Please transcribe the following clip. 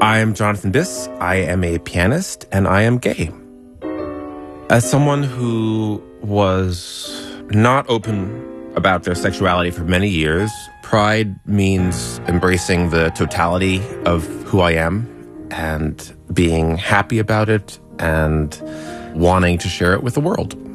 I am Jonathan Biss. I am a pianist, and I am gay. As someone who was not open about their sexuality for many years, pride means embracing the totality of who I am and being happy about it and wanting to share it with the world.